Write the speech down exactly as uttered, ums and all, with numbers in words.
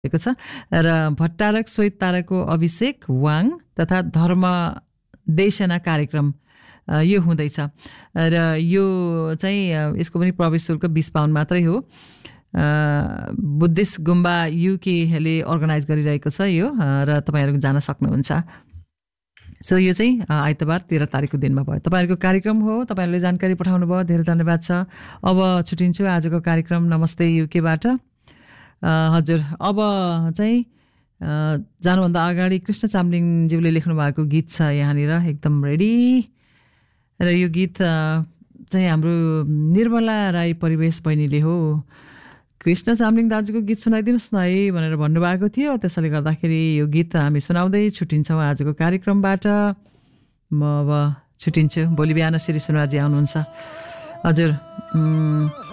भएको छ र भट्टारक श्वेत ताराको अभिषेक वाङ तथा धर्म देशना कार्यक्रम यो हुँदैछ र यो चाहिँ यसको पनि प्रवेश शुल्क बीस पाउन्ड मात्रै हो। बुद्धिस्ट गुम्बा युकेले अर्गनाइज गरिरहेको छ यो र तपाईँहरू जान सक्नुहुन्छ। सो यो चाहिँ आइतबार तेह्र तारिकको दिनमा भयो। तपाईँहरूको कार्यक्रम हो, तपाईँहरूले जानकारी पठाउनु भयो, धेरै धन्यवाद छ। अब छुट्टिन्छु आजको कार्यक्रम नमस्ते युकेबाट। हजुर अब चाहिँ जानुभन्दा अगाडि कृष्ण चामलिङज्यूले लेख्नु भएको गीत छ यहाँनिर एकदम रेडी र यो गीत चाहिँ हाम्रो निर्मला राई परिवेश बहिनीले हो। कृष्ण चामलिङ दाजुको गीत सुनाइदिनुहोस् न है भनेर भन्नुभएको थियो, त्यसैले गर्दाखेरि यो गीत हामी सुनाउँदै छुट्टिन्छौँ आजको कार्यक्रमबाट। म अब छुट्टिन्छु, भोलि बिहान श्री सुनवारजी आउनुहुन्छ। हजुर